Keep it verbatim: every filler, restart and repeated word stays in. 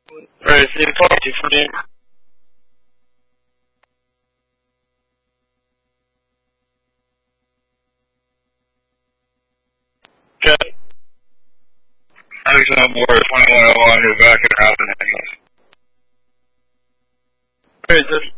Right, so you talk to for me. Okay. Alexander Moore, twenty-one oh one, who's back in Robin. Right, so